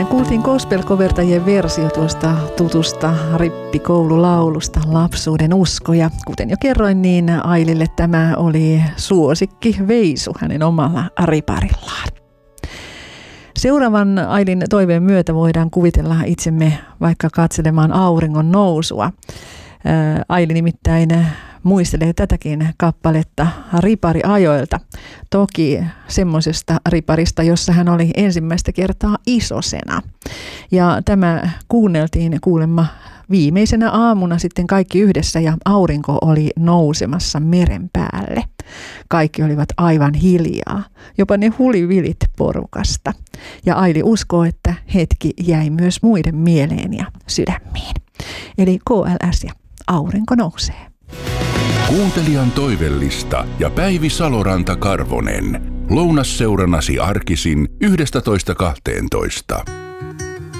Eilen kuultiin gospel-kovertajien versio tuosta tutusta rippikoululaulusta Lapsuuden usko. Ja kuten jo kerroin, niin Ailille tämä oli suosikki veisu hänen omalla riparillaan. Seuraavan Ailin toiveen myötä voidaan kuvitella itsemme vaikka katselemaan auringon nousua. Aili nimittäin muistelee tätäkin kappaletta ripariajoilta. Toki semmoisesta riparista, jossa hän oli ensimmäistä kertaa isosena. Ja tämä kuunneltiin kuulemma viimeisenä aamuna sitten kaikki yhdessä ja aurinko oli nousemassa meren päälle. Kaikki olivat aivan hiljaa, jopa ne hulivilit porukasta. Ja Aili uskoo, että hetki jäi myös muiden mieleen ja sydämiin. Eli KLS ja aurinko nousee. Kuuntelijan toivellista ja Päivi Saloranta-Karvonen. Lounasseurannasi arkisin 11.12.